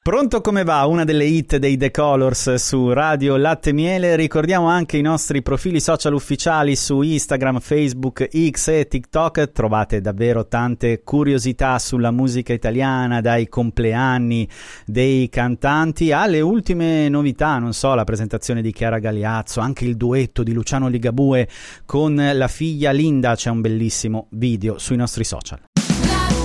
Pronto come va? Una delle hit dei The Colors su Radio Latte e Miele. Ricordiamo anche i nostri profili social ufficiali su Instagram, Facebook, X e TikTok. Trovate davvero tante curiosità sulla musica italiana, dai compleanni dei cantanti alle ultime novità, non so, la presentazione di Chiara Galeazzo, anche il duetto di Luciano Ligabue con la figlia Linda. C'è un bellissimo video sui nostri social.